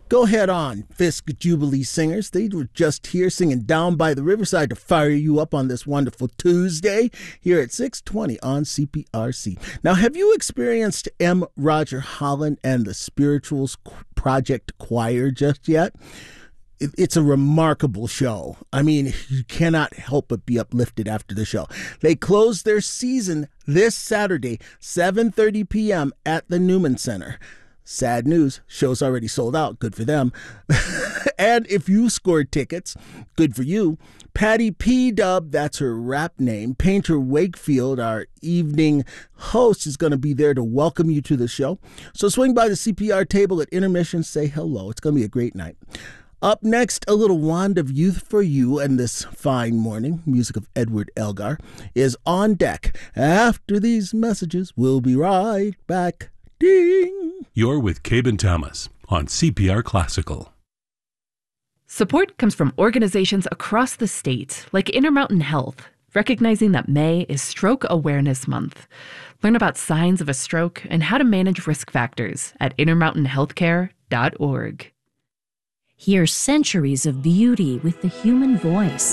Go head on, Fisk Jubilee Singers. They were just here singing Down by the Riverside to fire you up on this wonderful Tuesday here at 6:20 on CPRC. Now, have you experienced M. Roger Holland and the Spirituals Project Choir just yet? It's a remarkable show. I mean, you cannot help but be uplifted after the show. They close their season this Saturday, 7:30 p.m. at the Newman Center. Sad news, show's already sold out. Good for them. And if you scored tickets, good for you. Patty P. Dub, that's her rap name. Painter Wakefield, our evening host, is going to be there to welcome you to the show. So swing by the CPR table at intermission, say hello. It's going to be a great night. Up next, a little wand of youth for you, and this fine morning, music of Edward Elgar, is on deck. After these messages, we'll be right back. Ding! You're with Cabin Thomas on CPR Classical. Support comes from organizations across the state, like Intermountain Health, recognizing that May is Stroke Awareness Month. Learn about signs of a stroke and how to manage risk factors at intermountainhealthcare.org. Hear centuries of beauty with the human voice.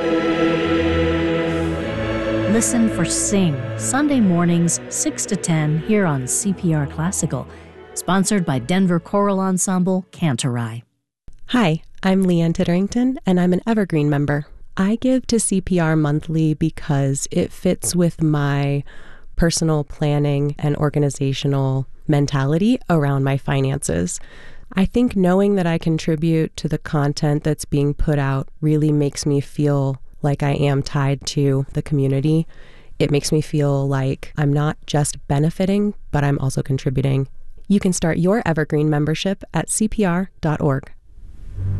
Listen for Sing, Sunday mornings, 6 to 10, here on CPR Classical. Sponsored by Denver Choral Ensemble, Cantorai. Hi, I'm Leanne Titterington, and I'm an Evergreen member. I give to CPR monthly because it fits with my personal planning and organizational mentality around my finances. I think knowing that I contribute to the content that's being put out really makes me feel like I am tied to the community. It makes me feel like I'm not just benefiting, but I'm also contributing. You can start your Evergreen membership at cpr.org.